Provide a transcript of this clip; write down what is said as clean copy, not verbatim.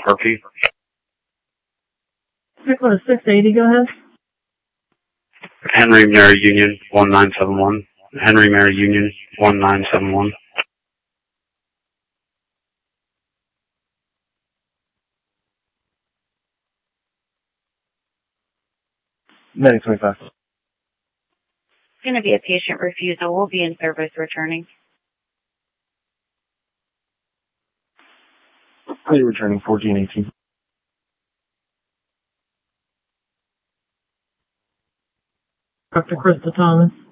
Harpy. What is 680, go ahead. Henry Mary Union 1971. Henry Mary Union 1971. Medic 25. It's going to be a patient refusal. We'll be in service returning. Are you returning 1418? Dr. Krista Thomas.